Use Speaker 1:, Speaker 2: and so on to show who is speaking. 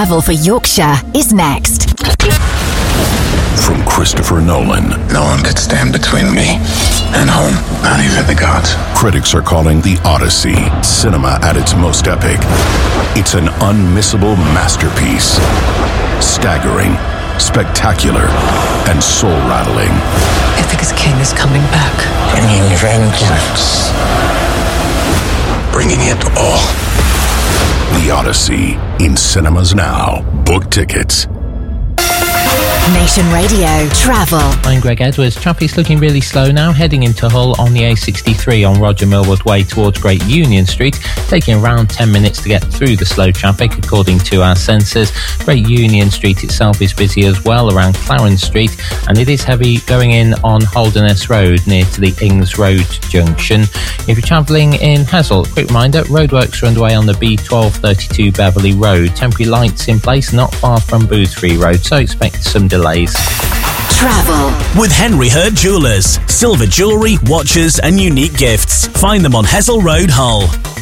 Speaker 1: travel for Yorkshire is next.
Speaker 2: From Christopher Nolan.
Speaker 3: No one could stand between me and home, not even the gods.
Speaker 2: Critics are calling The Odyssey cinema at its most epic. It's an unmissable masterpiece. Staggering, spectacular, and soul-rattling.
Speaker 4: Ithaca's king is coming back.
Speaker 3: Bringing vengeance. Bringing it all.
Speaker 2: The Odyssey, in cinemas now. Book tickets.
Speaker 1: Nation Radio Travel.
Speaker 5: I'm Greg Edwards. Traffic's looking really slow now, heading into Hull on the A63 on Roger Millward Way towards Great Union Street, taking around 10 minutes to get through the slow traffic according to our sensors. Great Union Street itself is busy as well around Clarence Street, and it is heavy going in on Holderness Road near to the Ings Road junction. If you're travelling in Hessle, quick reminder, roadworks are underway on the B1232 Beverley Road. Temporary lights in place not far from Boothbury Road, so expect some delays.
Speaker 1: Travel
Speaker 6: with Henry Hurd Jewellers. Silver jewellery, watches and unique gifts. Find them on Hessle Road, Hull.